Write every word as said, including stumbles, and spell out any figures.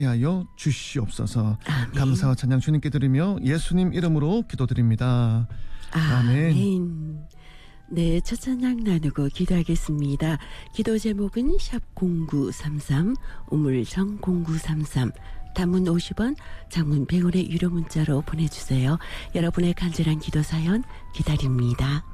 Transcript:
하여 주시옵소서. 아멘. 감사와 찬양 주님께 드리며 예수님 이름으로 기도드립니다. 아멘. 아멘. 네, 첫 찬양 나누고 기도하겠습니다. 기도 제목은 샵 공구삼삼, 우물정 공구삼삼, 단문 오십 원, 장문 백 원의 유료 문자로 보내주세요. 여러분의 간절한 기도 사연 기다립니다.